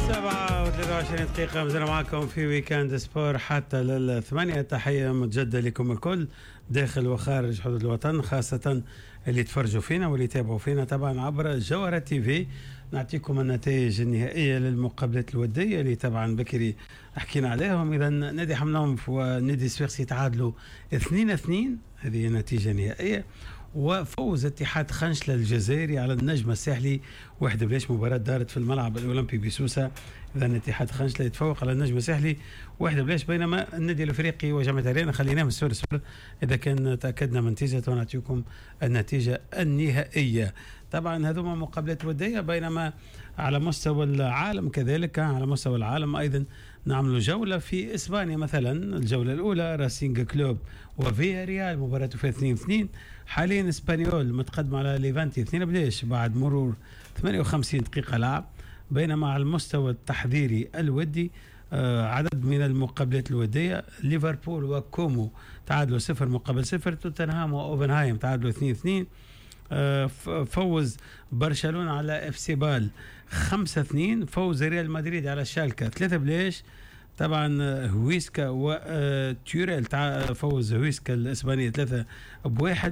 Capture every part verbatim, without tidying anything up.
سبعة وثلاثة وعشرين دقيقة مازال معكم في ويكاند سبور حتى للثمانية. تحية متجددة لكم الكل داخل وخارج حدود الوطن، خاصة اللي تفرجوا فينا واللي يتابعوا فينا طبعا عبر جوهرة تي في. نعطيكم النتائج النهائية للمقابلات الودية اللي طبعا بكري حكينا عليهم. إذا نادي حمنوف ونادي سفيرسي تعادلوا اثنين اثنين، هذه نتيجة نهائية. وفوز اتحاد خنشلة الجزائري على النجم الساحلي واحد بلاش. مباراة دارت في الملعب الأولمبي بسوسة. إذا اتحاد خنشلة يتفوق على النجم الساحلي واحد بلاش، بينما النادي الأفريقي وجامعة أريانا خليناه من السور السور إذا كان تأكدنا من نتيجة ونعطيكم النتيجة النهائية. طبعا هذوما مقابلات ودية، بينما على مستوى العالم كذلك، على مستوى العالم أيضا نعمل جولة في إسبانيا. مثلا الجولة الأولى راسينج كلوب وفيا ريال مباراته في اثنين اثنين. حاليا اسبانيول متقدم على ليفانتي اثنين بلاش بعد مرور ثمانية وخمسين دقيقة لعب. بينما على المستوى التحضيري الودي آه عدد من المقابلات الودية، ليفربول وكومو تعادلوا صفر مقابل صفر. توتنهام وأوبنهايم تعادلوا اثنين اثنين. آه فوز برشلونة على اف سي بال خمسة اثنين. فوز ريال مدريد على شالكة ثلاثة بلاش. طبعا هويسكا وتيوريل فوز هويسكا الإسبانية ثلاثة بواحد.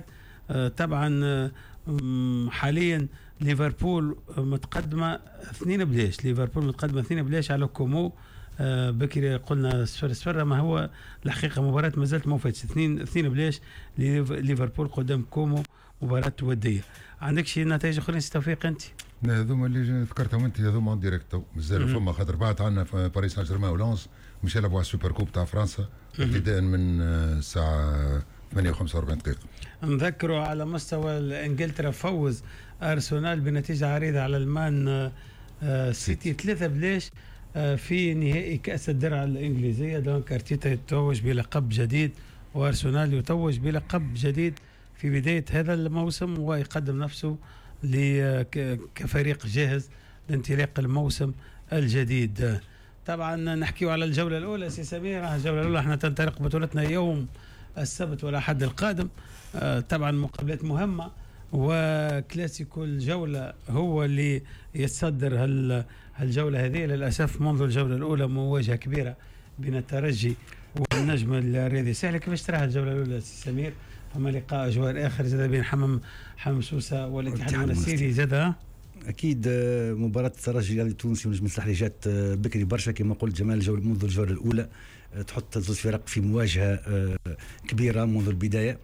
طبعا حاليا ليفربول متقدمة اثنين بلاش. ليفربول متقدمة اثنين بلاش على كومو. بكري قلنا صفر صفر، ما هو الحقيقة مباراة ما زالت ما فاتش. اثنين اثنين بلاش ليفربول قدام كومو، مباراة ودية. عندك شي نتائج أخرى توفيق أنت؟ لا هذوما اللي ذكرتهم انت هذوما اون ديريكت مازال فما، خاطر بعد عندنا باريس سان جيرمان ولونس مش يلعبوا على السوبر كوب تاع فرنسا ابتداء من الساعه ثمانية وخمسة وأربعين دقيقه. نذكروا على مستوى انجلترا فوز ارسنال بنتيجه عريضه على المان سيتي ثلاثة بلاش في نهائي كاس الدرع الانجليزيه. دونك ارتيتا يتوج بلقب جديد وارسنال يتوج بلقب جديد في بدايه هذا الموسم، ويقدم نفسه كفريق جاهز لانطلاق الموسم الجديد. طبعا نحكيو على الجولة الأولى سي سمير. الجولة الأولى احنا تنطلق بطولتنا يوم السبت والأحد القادم. طبعا مقابلات مهمة، وكلاسيكو الجولة هو اللي يتصدر هالجولة هذه. للأسف منذ الجولة الأولى مواجهة كبيرة بين الترجي والنجم الرياضي الساحلي. كيفاش تراها الجولة الأولى سي سمير؟ أما لقاء أجوار آخر زاد بين حمام حمام سوسة والاتحاد المنستيري زاد. أكيد مباراة الترجي الرياضي التونسي والنجم الساحلي جات بكري برشا كما قلت جمال الجولة منذ الجولة الأولى. تحط زوج فرق في مواجهة كبيرة منذ البداية.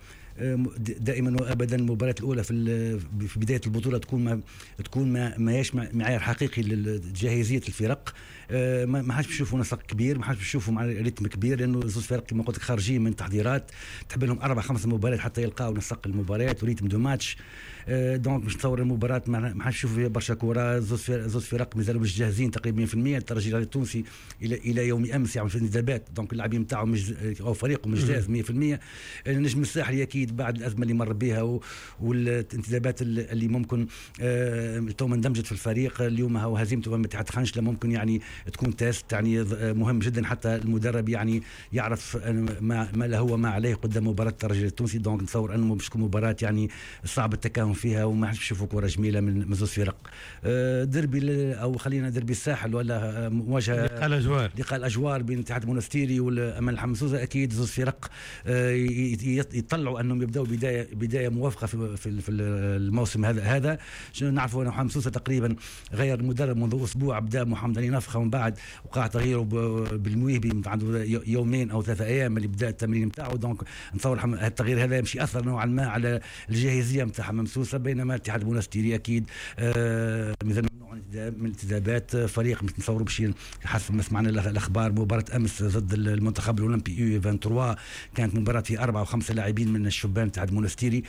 دائما وابدا المباراه الاولى في في بدايه البطوله تكون ما تكون ما ماهيش معيار حقيقي لجاهزيه الفرق. ما حاش نشوفوا نسق كبير، ما حاش نشوفوا مع ريتم كبير، لانه زوج فرق كما قلت لك خارجين من تحضيرات تحب لهم اربع خمس مباريات حتى يلقاو نسق المباريات وريتم دو ماتش. دونك باش نتصور المباراه ما حاش نشوفوا فيها برشا كره. زوج فرق مازالوا مش جاهزين تقريبا مية بالمية. الترجي التونسي الى الى يوم امس يعمل في الانتدابات، دونك اللاعبين نتاعو مش او فريقه مش جاهز مية بالمية. النجم الساحلي اكيد بعد الازمه اللي مر بها والانتدابات اللي ممكن آه تو اندمجت في الفريق اليوم، هو هزيمته امام اتحاد خنشله ممكن يعني تكون تيست يعني مهم جدا حتى المدرب يعني يعرف ما ما له هو ما عليه قدام مباراه الترجي التونسي. دونك نتصور انه باش تكون مباراه يعني صعب التكهن فيها، وما حش نشوفوا كره جميله من زوج فرق. آه دربي او خلينا دربي الساحل ولا مواجهه لقاء الاجوار لقاء الاجوار بين الاتحاد المنستيري والامل الحمسوسه. اكيد زوج فرق آه يطلعوا انهم يبداوا بدايه بدايه موافقه في في, في الموسم هذا هذا نعرفوا ان حمسوسه تقريبا غير المدرب منذ اسبوع، بدا محمد علي نفخه ومن بعد وقع تغييره بالمويهبي عنده يومين او ثلاثة ايام اللي بدا التمرين نتاعو. دونك نتصور هذا التغيير هذا يمشي اثر نوعا ما على الجاهزيه نتاع حمسوسه. بينما الاتحاد المنستيري اكيد آه مثل ممنوع من الانتدابات، فريق نتصوروا باش حسب ما سمعنا الاخبار مباراه امس ضد المنتخب الاولمبي يو ثلاثة وعشرين كانت مباراه في اربعه وخمسه لاعبين من الشبان الاتحاد المنستيري.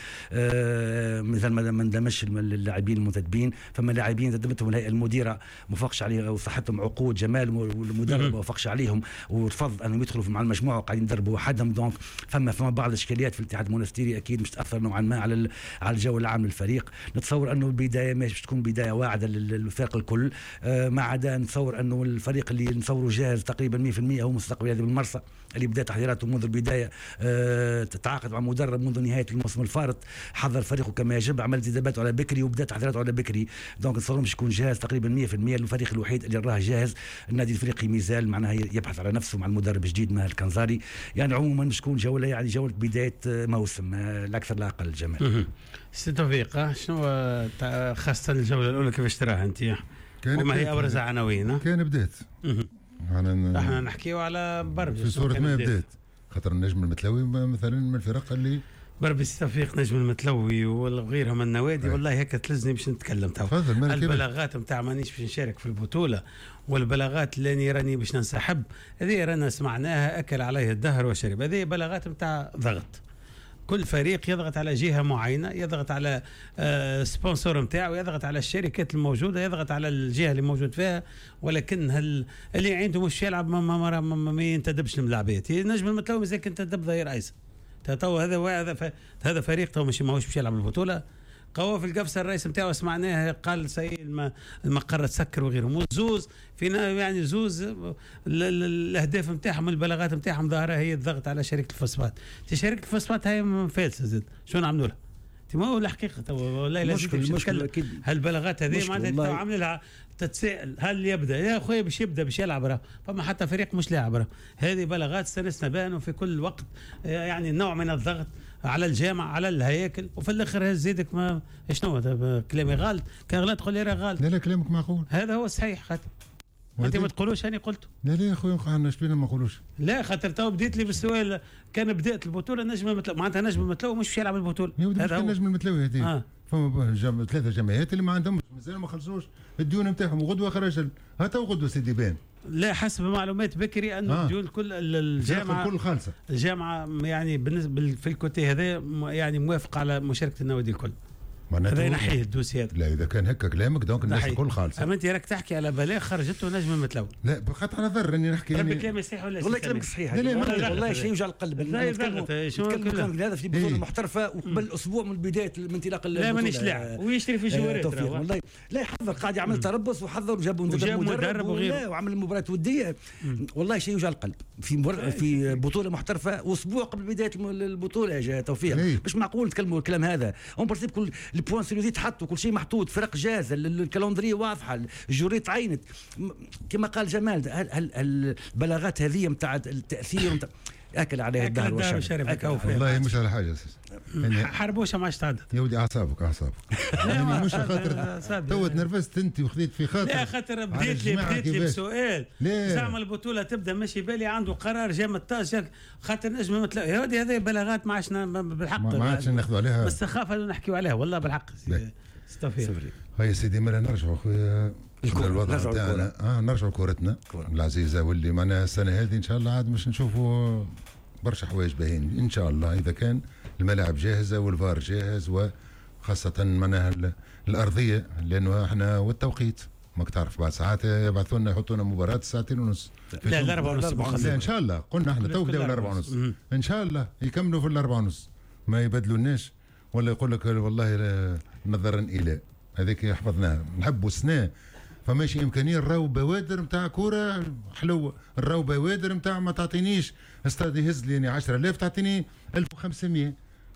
آه مثل ما اندمجش اللاعبين المنتدبين، فما لاعبين تدبتهم الهيئه المديره ما وافقش عليها وصحتهم عقود جمال والمدرب ما وافقش عليهم ورفض انهم يدخلوا مع المجموعه وقاعدين يدربوا وحدهم. دونك فما فما بعض الاشكاليات في الاتحاد المنستيري اكيد مش تاثر نوعا ما على على الجو العام للفريق. نتصور انه البدايه مش تكون بدايه واعده الفرق الكل، آه ما عدا نتصور انه الفريق اللي نصوره جاهز تقريبا مية بالمية هو مستقبل هذه بالمرسى اللي بدا تحضيراته منذ البدايه، آه تتعاقد مع مدرب منذ نهايه الموسم الفارط، حضر فريقه كما يجب، عمل انتداباته على بكري وبدا تحضيراته على بكري، دونك نتصور مش يكون جاهز تقريبا مية بالمية. الفريق الوحيد اللي راه جاهز النادي الافريقي ميزال معناها يبحث على نفسه مع المدرب جديد ماهر الكنزاري. يعني عموما مش تكون جوله يعني جوله بدايه موسم لا اكثر لا اقل. جمال سي توفيق، شنو خاصه الجوله الاولى كيفاش تراها انت؟ وما هي ابرز عناوين؟ كان بدات احنا نحكيو على بربي في صوره ما بدات، خاطر النجم المتلوي مثلا من الفرق اللي بربي سي توفيق نجم المتلوي وغيرها من النوادي. والله هيك تلزني باش نتكلم تو. البلاغات نتاع مانيش باش نشارك في البطوله والبلاغات اللي راني باش ننسحب، هذه رانا سمعناها اكل عليه الدهر وشرب. هذه بلاغات نتاع ضغط، كل فريق يضغط على جهه معينه، يضغط على آه سبونسور نتاعو، يضغط على الشركات الموجوده، يضغط على الجهه اللي موجود فيها. ولكن هل اللي عنده مش يلعب ما, ما, ما, ما, ما ينتدبش الملاعبات. نجم المتلوي مازال تنتدب ظهير ايسر. تو هذا هذا هذا فريق تو مش ماهوش باش يلعب البطوله. قواف القفصه الرئيس نتاعو سمعناه قال سي المقر تسكر وغيرهم، وزوز فينا يعني زوز الاهداف نتاعهم البلاغات نتاعهم ظاهره هي الضغط على شركه الفوسفات. شركه الفوسفات هاي فالسه زاد، شنو نعملوا لها؟ ما هو الحقيقه تو والله لازم المشكله هالبلاغات هذه معناتها عامل لها تتساءل هل يبدا يا اخويا باش يبدا باش يلعب راه فما حتى فريق مش لاعب راه. هذه بلاغات استنسنا بها في كل وقت، يعني نوع من الضغط على الجامعه على الهياكل، وفي الاخر زيدك ما شنو هذا كلامي غلط؟ كان غلط تقول لي راه غلط. لا لا كلامك معقول، هذا هو الصحيح. خاطر انت ما تقولوش انا قلته. لا لا يا خويا احنا شبينا ما نقولوش. لا خاطر تو بديت لي بالسؤال، كان بدات البطوله نجم المتلوي معناتها نجم المتلوي مش يلعب البطوله. هذا هو نجم المتلوي هذه. آه. فما جم... ثلاثه جمعيات اللي ما عندهم مازال ما خلصوش الديون نتاعهم، وغدوه خرج هاتا وغدوه سيدي بان. لا حسب معلومات بكري انه آه. الديون كل الجامعه كل خالصه. الجامعه يعني بالنسبه في الكوتي هذا يعني موافق على مشاركه النوادي الكل. هذا ينحيه الدوسي هذا. لا اذا كان هكا كلامك دونك الناس الكل خالصه. اما انت راك تحكي على بلاغ خرجته نجم المتلوي. لا بقطع نظر راني نحكي ربي كلامي صحيح ولا والله كلامك صحيح. لا لا والله شيء يوجع القلب. نتكلم هذا في بطوله محترفه وقبل اسبوع من بدايه من انطلاق البطوله. لا مانيش لاعب ويشتري في جوارات والله. لا يحضر قاعد يعمل تربص وحضر وجاب مدرب وغيره وعمل مباراه وديه. والله شيء يوجع القلب في في بطوله محترفه واسبوع قبل بدايه البطوله يا توفيق. مش معقول تكلموا الكلام هذا. اون برسيب كل البوان سيلوزي تحط وكل شيء محطوط، فرق جاهزه، الكالندريه واضحه، الجوري تعينت كما قال جمال. هل البلاغات هذه نتاع التاثير متاع اكل عليها الدهر والشرب. والله مش على حاجه يعني حربوشه ما تعدد يا ودي اعصابك اعصابك يعني مش خاطر تو تنرفزت انت وخذيت في خاطر. لا خاطر بديت لي بديت لي بسؤال زعما البطوله تبدا ماشي بالي عنده قرار جا من الطاج خاطر نجم مثل يا ودي هذه بلاغات ما عادش بالحق ما عادش ناخذوا عليها بس خاف نحكيو عليها والله بالحق. استفيد هاي سيدي مرة نرجعوا خويا الوضع تاعنا. اه نرجعوا كورتنا العزيزه واللي معناها السنه هذه ان شاء الله عاد باش نشوفوا برشا حوايج باهين ان شاء الله اذا كان الملاعب جاهزه والفار جاهز، وخاصه معناها الارضيه لانه احنا والتوقيت ماك تعرف بعد ساعات يبعثوا لنا يحطوا لنا مباراه ساعتين ونص. لا الاربعه ونص ان شاء الله قلنا احنا تو بداوا الاربعه ونص ان شاء الله يكملوا في الاربعه ونص ما يبدلوناش ولا يقول لك والله نظرا الى هذيك حفظناها نحبوا سنه فماشي امكانيه نراو بوادر نتاع كوره حلوه، نراو بوادر نتاع ما تعطينيش استاد يهز لي عشرة آلاف تعطيني ألف وخمسمية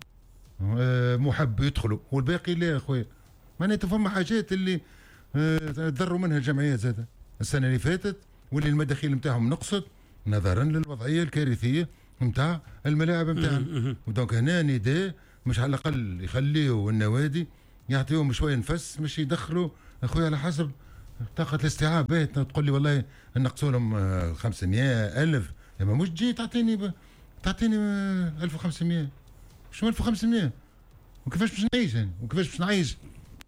محب يدخلوا والباقي لا يا خويا. معناتها فما حاجات اللي تضروا منها الجمعيات زاده السنه اللي فاتت واللي المداخيل نتاعهم نقصت نظرا للوضعيه الكارثيه نتاع الملاعب نتاعنا. ودونك هنا نداء مش على الاقل يخليوا النوادي يعطيهم شويه نفس مش يدخلوا اخويا على حسب طاقه الاستيعاب. باهت تقول لي والله نقصوا لهم خمسمية ألف اما مش تجي تعطيني ب... تعطيني ألف وخمسمية شو ألف وخمسمية وكيفاش باش نعيش يعني وكيفاش باش نعيش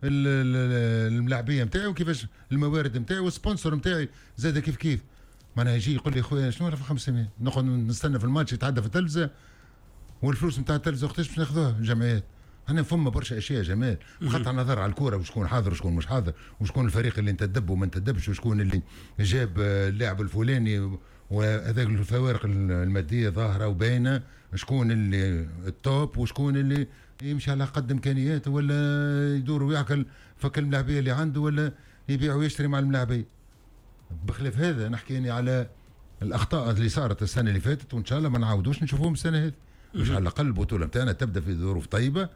الملاعبيه نتاعي وكيفاش الموارد نتاعي والسبونسر نتاعي زاد كيف كيف. معناها يجي يقول لي خويا شنو ألف وخمسمية نقعد نستنى في الماتش يتعدى في التلفزه والفلوس نتاع التلفزه وقتاش باش ناخذوها الجمعيات. احنا فما برشا اشياء جمال بغض النظر على الكوره وشكون حاضر وشكون مش حاضر وشكون الفريق اللي انتدب وما انتدبش وشكون اللي جاب اللاعب الفلاني وهذاك الفوارق الماديه ظاهره وباينه شكون اللي التوب وشكون اللي يمشي على قد امكانياته ولا يدور ويعقل فك الملاعبيه اللي عنده ولا يبيع ويشتري مع الملاعبيه. بخلاف هذا نحكي اني على الاخطاء اللي صارت السنه اللي فاتت، وان شاء الله ما نعاودوش نشوفوهم السنه هذه، مش على الاقل البطوله نتاعنا تبدا في ظروف طيبه،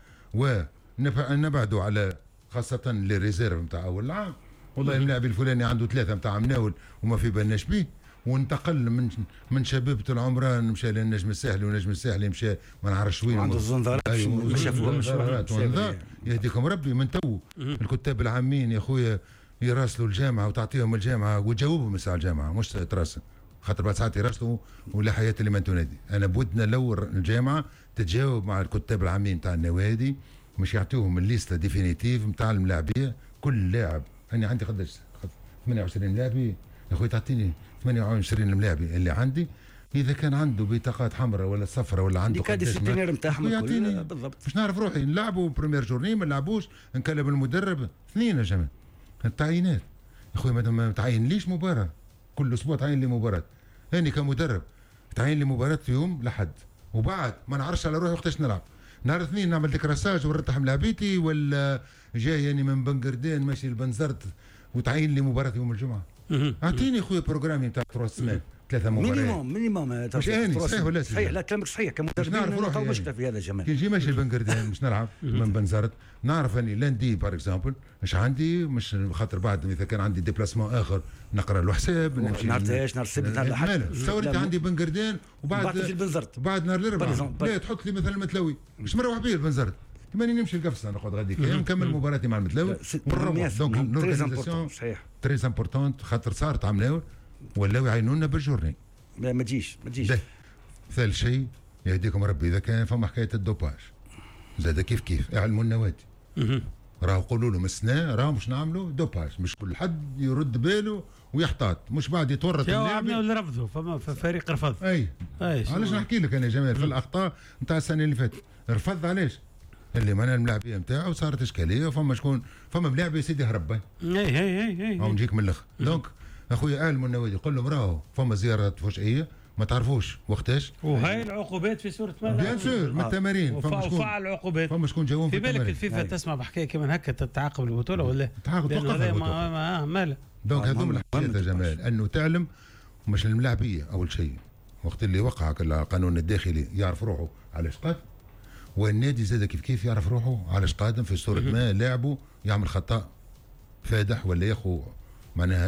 ونبعدوا على خاصه لي ريزيرف نتاع اول العام. والله اللاعب الفلاني عنده ثلاثه نتاع مناول وما في بالناش به، وانتقل من من شبيبه العمران مشى للنجم الساحلي، والنجم الساحلي مشى ما نعرفش وين، عنده الزنزارات ما شافوهمش. يهديكم ربي من تو الكتاب العامين يا خويا يراسلوا الجامعه وتعطيهم الجامعه وتجاوبهم مساء الجامعه، مش تراسل خاطر بعد ساعات يراسلوا ولا حياه لمن تنادي. انا بودنا لو الجامعه تتجاوب مع الكتاب العامين تاع النوادي، مش يعطيوهم الليسته ديفينيتيف نتاع الملاعبيه. كل لاعب انا عندي قداش ثمانية وعشرين لاعبي يا خويا، تعطيني ثمانية وعشرين ملاعبي اللي عندي، اذا كان عنده بطاقات حمراء ولا صفراء ولا عنده كادي الستينير نتاعهم يعطيني بالضبط. مش نعرف روحي نلعبوا بريمير جورني ما نلعبوش، نكلم المدرب اثنين يا جماعه التعيينات يا خويا، ما تعين ليش مباراه كل اسبوع تعين لي مباراه. هاني كمدرب تعين لي مباراه يوم لحد، وبعد ما نعرفش على روحي وقتاش نلعب. نهار اثنين نعمل ديكراساج ونرتاح ملاعبيتي، ولا جاي يعني من بنقردين ماشي لبنزرت وتعين لي مباراه يوم الجمعه. اعطيني خويا بروجرامي نتاع ثلاث سنين ثلاثه مباريات مينيموم مينيموم. مش اني صحيح ولا صحيح؟ لا كلامك صحيح. كمدرب نعرف مشكله في هذا جمال. كي نجي ماشي لبنقردين مش نلعب من بنزرت، نعرف اني لاندي بار اكزومبل مش عندي، مش خاطر بعد اذا كان عندي ديبلاسمون اخر نقرا له حساب نمشي نهار تاش نهار السبت نهار الاحد. تصورتي عندي بنقردين وبعد في البنزرت بعد نهار الاربعاء لا تحط لي مثلا المتلوي مش مروح بيه البنزرت، ماني نمشي القفصه نقعد غاديك نكمل مباراتي مع المتلوي ونروح. دونك لورغانيزاسيون تري امبورتونت خاطر صارت عملاو ولاو يعينوا لنا بالجورني. لا ما تجيش ما تجيش. ثالث شيء يهديكم ربي، اذا كان فما حكايه الدوباج زاد كيف كيف اعلموا النوادي، راهو قولوا لهم السنه راهو مش نعملوا دوباج، مش كل حد يرد باله ويحتاط، مش بعد يتورط اللاعب اللي رفضوا فما فريق رفض. اي علاش نحكي لك انا جمال في الاخطاء نتاع السنه اللي فاتت رفض علاش؟ اللي منع الملاعبيه نتاعو صارت اشكاليه، وفما شكون فما ملاعب يا سيدي هرب. اي اي اي اي او نجيك من الاخر. دونك اخويا اعلموا النوادي قول لهم راهو فما زياره فجائيه ما تعرفوش وقتاش، وهاي العقوبات في صوره ماذا؟ بيان سور من التمارين فما شكون وفعل العقوبات، فما شكون جاوهم في بالك الفيفا تسمع بحكايه كمان هكا تتعاقب البطوله ولا تعاقب هذا ما ماله. دونك هذوم الحاجات يا جمال انه تعلم مش الملاعبيه اول شيء وقت اللي وقع القانون الداخلي يعرف روحه علاش قاد، والنادي زاد كيف كيف يعرف روحه علاش قادم في صوره ما لاعبه يعمل خطا فادح ولا ياخذ معناها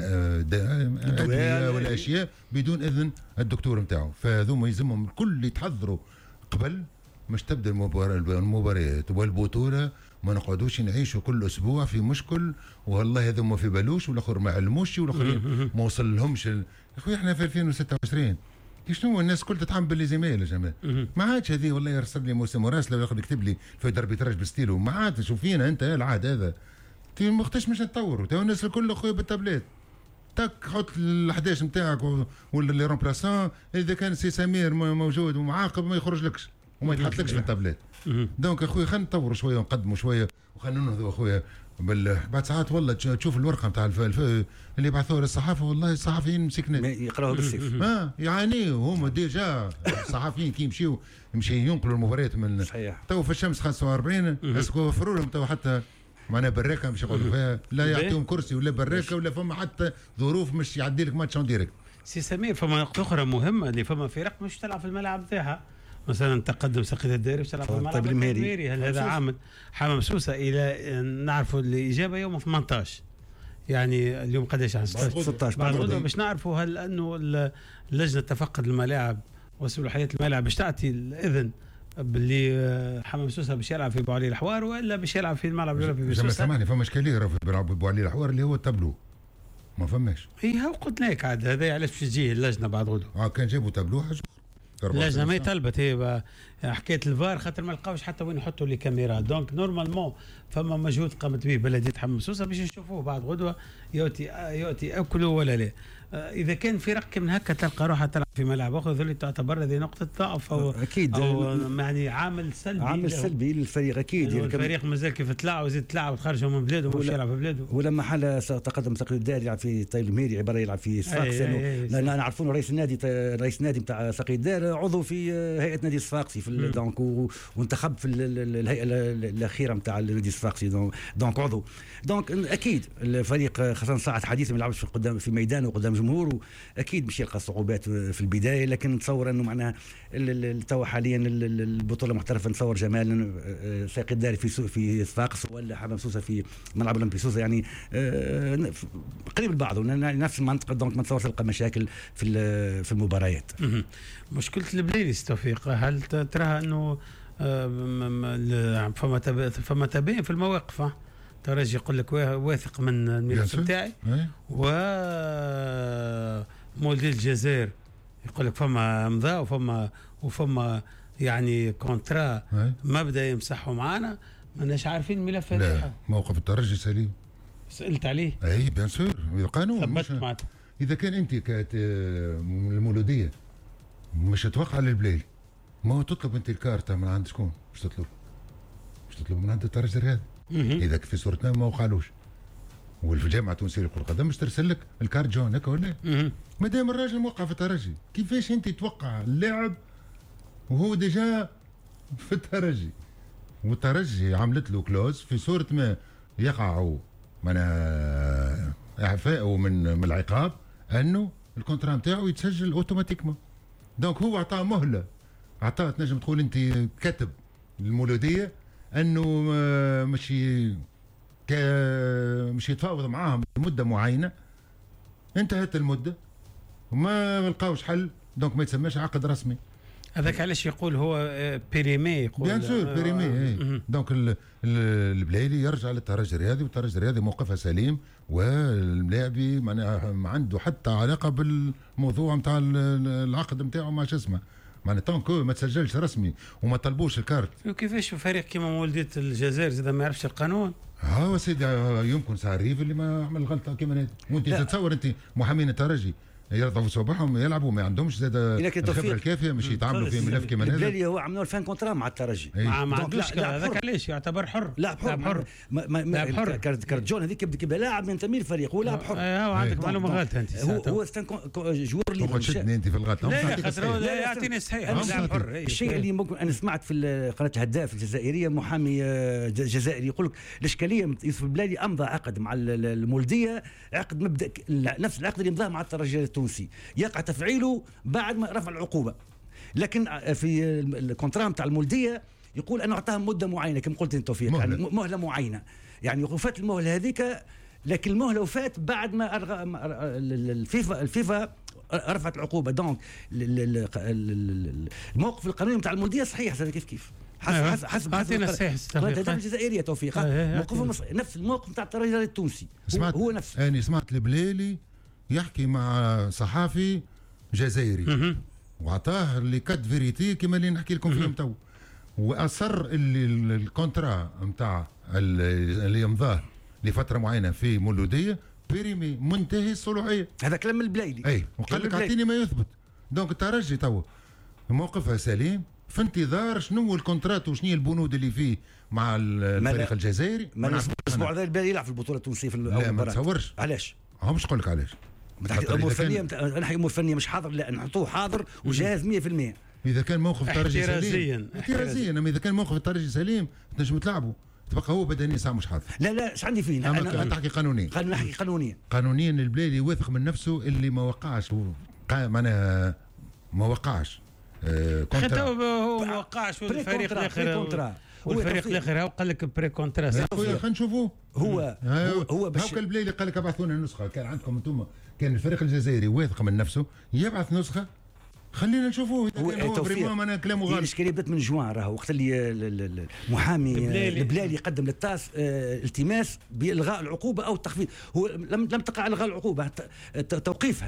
ادويه ولا اشياء بدون اذن الدكتور نتاعو. فهذوما يلزمهم الكل يتحضروا قبل مش تبدا المباريات والبطوله، ما نقعدوش نعيشوا كل اسبوع في مشكل والله هذا ما في بالوش والاخر ما علموش والاخرين ما وصل لهمش. يا اخوي احنا في ألفين وستة وعشرين شنو الناس كل تتعامل بالليزيميل يا جماعه، ما عادش هذه والله يرسل لي موسم مراسله وياخذ يكتب لي في دربيتراج بستيلو، ما عاد شوف فينا انت العاد هذا تي مختش مش نتطوروا تو الناس الكل اخويا بالتابلات تك حط ال احداش نتاعك ولا لي رومبلاسون، اذا كان سي سمير موجود ومعاقب ما يخرجلكش وما يتحطلكش في التابلات. دونك اخويا خلينا نطوروا شويه ونقدموا شويه وخلينا ننهضوا اخويا بال... بعد ساعات والله تشوف الورقه نتاع الف... الف... اللي بعثوها للصحافه والله الصحفيين مسكنين يقراوها بالسيف اه يعانيوا هم ديجا الصحفيين كي يمشيوا يمشي ينقلوا المباريات من صحيح تو في الشمس خمسة وأربعين اسكو وفروا لهم تو حتى معناها براكه مش يقعدوا فيها لا يعطيهم كرسي ولا براكه ولا فما حتى ظروف مش يعدي لك ماتش اون ديريكت. سي سمير فما نقطه اخرى مهمه اللي فما فرق مش تلعب في الملعب نتاعها، مثلا تقدم سقيت الدائري مش تلعب في الملعب الميري، هل هذا عامل حمام سوسه الى نعرفوا الاجابه يوم ثمانية عشر يعني اليوم قداش عن ستة عشر بعد غدوه باش نعرفوا هل انه اللجنه تفقد الملاعب وصلاحيه الملاعب باش تعطي الاذن باللي حمام سوسه باش يلعب في بوعلي الحوار ولا باش يلعب في الملعب الاولمبي في سوسه. سامحني فما اشكاليه راه بيلعب بوعلي الحوار اللي هو التابلو ما فماش. اي ها قلت لك عاد هذا علاش باش تجي اللجنه بعد غدوه. اه كان جابوا تابلو حاجه اللجنه ما طلبت هي حكايه الفار خاطر ما لقاوش حتى وين يحطوا لي كاميرا، دونك نورمالمون فما مجهود قامت به بلديه حمام سوسه باش نشوفوه بعد غدوه يؤتي يؤتي اكله ولا لا. اذا كان فرق من هكا تلقى روحها تلعب في ملعب اخر ذولي تعتبر هذه نقطه ضعف او اكيد او يعني عامل سلبي عامل سلبي للفريق اكيد. يعني الفريق مازال كيف تلعب وزيد تلعب تخرجوا من بلاده ومش يلعب في بلاده. ولما حل تقدم تقرير الدار يلعب في طيب المهيري عباره يلعب في صفاقسي، لان نعرفون رئيس النادي رئيس النادي نتاع ساقي الدار عضو في هيئه نادي صفاقسي في دونك وانتخب في الهيئه الاخيره نتاع النادي الصفاقسي دونك عضو. دونك اكيد الفريق خاصه ساعه حديثه ما يلعبش في قدام في ميدانه وقدام جمهوره، اكيد مش يلقى صعوبات في البدايه، لكن نتصور انه معناها توا حاليا البطوله المحترفه نتصور جمال ساقي الداري في في صفاقس ولا حمام سوسه في ملعب الاولمبي سوسه، يعني قريب لبعض نفس المنطقه، دونك ما نتصور تلقى مشاكل في في المباريات. مشكله البليلي توفيق، هل تراها انه فما فما تباين في المواقف؟ ترجي يقول لك واثق من الملف بتاعي، و مولدي الجزائر يقول لك فما مضى وفما وفما يعني كونترا مبدا يمسحوا معانا، ماناش عارفين الملف هذا. لا موقف الترجي سليم، سالت عليه. اي بيان سور القانون ثبت معناتها اذا كان انت كانت المولوديه مش توقع للبليل، ما هو تطلب انت الكارته من عند شكون؟ مش تطلب مش تطلب من عند الترجي الرياضي. اذا في صوره ما ما وقعلوش، والفي الجامعه التونسيه لكره القدم مش ترسل لك الكارت جون هكا ولا؟ ما دام الراجل موقع في الترجي، كيفاش انت توقع اللاعب وهو ديجا في الترجي؟ والترجي عملت له كلوز في صوره ما يقع من اعفائه من من العقاب انه الكونترا نتاعو يتسجل اوتوماتيكمون. دونك هو عطاه مهله، عطاه تنجم تقول انت كتب المولوديه انه مش مش يتفاوض معاهم لمده معينه، انتهت المده وما لقاوش حل، دونك ما يتسماش عقد رسمي. هذاك علاش يقول هو بيريمي، يقول بيان سور بيريمي. آه. دونك البلايلي يرجع للترجي الرياضي، والترجي الرياضي موقفها سليم، واللاعبي ما عنده حتى علاقه بالموضوع نتاع العقد نتاعو مع شو اسمه، معناها طونكو ما تسجلش رسمي وما طلبوش الكارت. وكيفاش فريق كيما مولودية الجزائر زاد ما يعرفش القانون؟ ها سيدي يمكن سعريف اللي ما عمل غلطه كيما هذه، وانت تتصور انت محامين الترجي يرضعوا صباحهم يلعبوا ما عندهمش زاد الخبره الكافيه مش يتعاملوا في ملف كيما هذا. البلالي هو عملوا فان كونترا مع الترجي، ما ما عندوش هذاك علاش يعتبر حر، لاعب حر, حر. لاعب حر كارت جون هذيك يبدا لاعب ينتمي للفريق، هو لاعب حر. ايوا عندك معلومه غلطه انت. هو هو جوار اللي تقعد تشدني انت في الغلط. لا خاطر لا يعطيني صحيح لاعب حر. الشيء اللي ممكن انا سمعت في قناه الهداف الجزائريه محامي جزائري يقول لك الاشكاليه يوسف البلالي امضى عقد مع المولديه، عقد مبدا نفس العقد اللي مضاه مع الترجي التونسي، يقع تفعيله بعد ما رفع العقوبه، لكن في الكونترا نتاع المولديه يقول انه اعطاها مده معينه كما قلت انت توفيق، يعني مهله معينه، يعني وفات المهله هذيك، لكن المهله وفات بعد ما الفيفا الفيفا رفعت العقوبه. دونك الموقف القانوني نتاع المولديه صحيح هذا كيف كيف حسب حسب حسب اعطينا الصحيح الهدف الجزائريه توفيق، موقف نفس الموقف نتاع الترجي التونسي هو نفس. انا سمعت البليلي يحكي مع صحافي جزائري وعطاه اللي كاد فيريتي كما اللي نحكي لكم فيهم تو، واصر اللي الكونترا نتاع اللي يمضاه لفتره معينه في مولوديه بيريمي منتهي الصلاحيه. هذا كلام البلايلي. اي وقال لك اعطيني ما يثبت. دونك الترجي تو موقفها سليم في انتظار شنو الكونترات وشنو البنود اللي فيه مع الفريق الجزائري. ما الاسبوع هذا البلايلي يلعب في البطوله التونسيه في الاول. لا ما تصورش. علاش؟ ها مش نقول لك علاش. امور فنيه انا نحكي امور فنيه مش حاضر، لا نحطوه حاضر وجاهز مية بالمية. اذا كان موقف الترجي سليم احترازيا، اما اذا كان موقف الترجي سليم تنجم تلعبوا، تبقى هو بدنيا ساعه مش حاضر. لا لا ايش عندي فيه انا انا تحكي قانونيا. خلينا نحكي قانونيا. قانونيا البلادي واثق من نفسه اللي ما وقعش معناها ما وقعش حتى هو ما وقعش والفريق الاخر والفريق الاخر هو قال لك بري كونترا. خلينا نشوفوه. هو هو باش هاكا البليلي قال لك ابعثوا لنا نسخه، كان عندكم انتم كان الفريق الجزائري واثق من نفسه يبعث نسخه، خلينا نشوفوه. هو فريمون انا كلامه غلط. الاشكاليه بدات من جوان، راهو وقت اللي المحامي البلالي قدم للتاس التماس بالغاء العقوبه او التخفيض، هو لم لم تقع الغاء العقوبه، توقيفها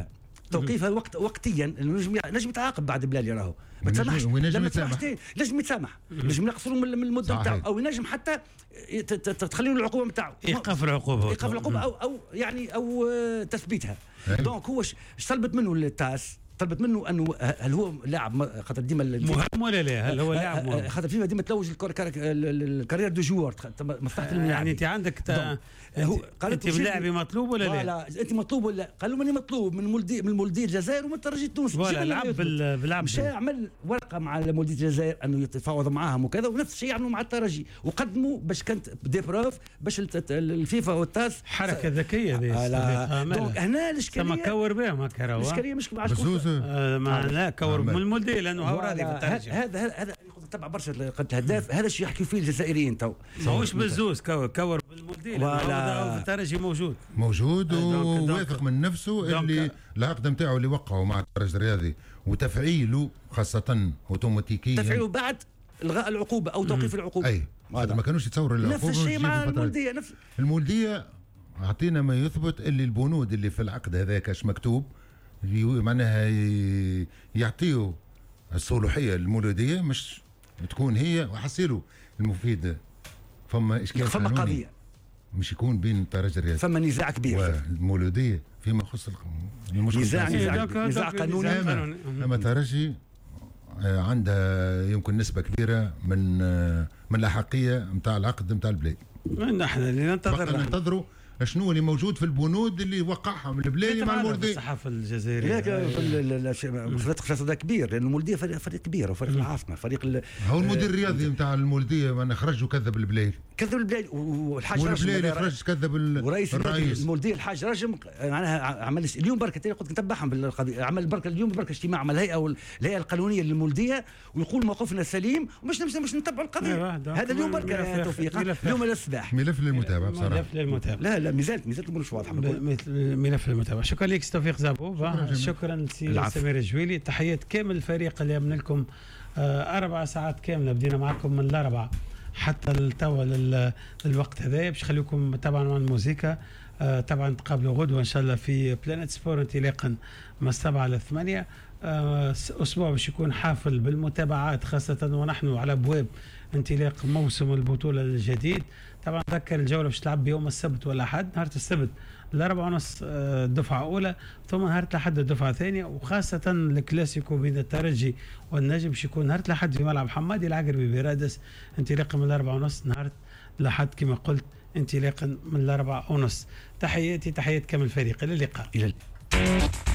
توقيفها وقت وقتيا نجم نجم يتعاقب بعد بلالي راهو ما تسامحش ونجم يتسامح نجم يتسامح نجم يقصروا من المده نتاعو او ينجم حتى تخلي له العقوبه نتاعو ايقاف العقوبه ايقاف العقوبه او او يعني او تثبيتها. دونك هو طلبت منه التاس طلبت منه انه هل هو لاعب خاطر ديما مهم ولا لا هل هو لاعب مهم خاطر فيما ديما تلوج الكارير دو جوار مصلحه الملاعب يعني انت عندك تا... انت لاعبي مطلوب ولا لا؟ لا انت مطلوب ولا قالوا ماني مطلوب من مولدي من مولديه الجزائر ومن الترجي التونسي ولا لعب باللعب مشى عمل ورقه مع مولديه الجزائر انه يتفاوض معاهم وكذا ونفس الشيء يعملوا مع الترجي وقدموا باش كانت دي بروف باش الفيفا والتاس حركه ذكيه دونك هنا الاشكاليه ما كور بهم هكا راهو الاشكاليه مش مع ما لا كور من المولديه لانه هو راضي في الترجي هذا هذا تبع برشا قد الهداف هذا الشيء يحكيوا فيه الجزائريين تو ماهوش بالزوز كور كور بالمولديه ولا في الترجي موجود موجود وواثق من نفسه اللي العقد نتاعو اللي وقعه مع الترجي الرياضي وتفعيله خاصه اوتوماتيكيا تفعيله بعد الغاء العقوبه او توقيف العقوبه اي ما كانوش يتصوروا العقوبه نفس الشيء مع المولديه نفس المولديه اعطينا ما يثبت اللي البنود اللي في العقد هذاك اش مكتوب معناها يعطيوا الصلاحيه للمولوديه مش تكون هي وحصيله المفيد. فما اشكال فما قضيه مش يكون بين الترجي الرياضي فما نزاع كبير والمولوديه فيما يخص المشكل نزاع نزاع, نزاع قانوني. اما الترجي عندها يمكن نسبه كبيره من من الاحقيه نتاع العقد نتاع البلاد. نحن اللي ننتظر ننتظروا شنو اللي موجود في البنود اللي وقعهم البلادي مع المولديه. الصحافه الجزائريه لا فريق الفساد كبير لان المولديه فريق, فريق كبير وفريق العاصمه فريق هو المدير الرياضي نتاع المولديه ما خرج وكذب البلاد كذب البلاد والحاج والبلاد خرج كذب ورئيس المولديه الحاج رجم معناها عمل اليوم بركه قلت نتبعهم بالقضيه عمل بركه اليوم بركه اجتماع مع الهيئه والهيئه القانونيه للمولديه ويقول موقفنا سليم ومش مش نتبعوا القضيه. هذا اليوم بركه توفيق اليوم الصباح ملف للمتابعه بصراحه ملف للمتابعه لا لا مازالت مازالت مش واضحه ملف للمتابعه. شكرا لك توفيق زابوب شكرا لسي سمير الجويلي تحيات كامل الفريق اللي عمل لكم اربع ساعات كامله بدينا معكم من الاربعه حتى التوا للوقت هذا باش خليكم طبعا مع الموسيقى. آه طبعا تقابلوا غدوه ان شاء الله في بلانيت سبور انطلاقا من السبعه للثمانيه. آه اسبوع باش يكون حافل بالمتابعات خاصه ونحن على ابواب انطلاق موسم البطوله الجديد. طبعا ذكر الجوله باش تلعب بيوم السبت ولا حد نهار السبت الأربعة ونص دفعة أولى ثم نهار الأحد الدفعة ثانية وخاصة الكلاسيكو بين الترجي والنجم باش يكون نهار الأحد في ملعب حمادي العقربي برادس انطلاقا من الأربعة ونص نهار الأحد كما قلت انطلاقا من الأربعة ونص. تحياتي تحيات كامل الفريق إلى اللقاء. إلى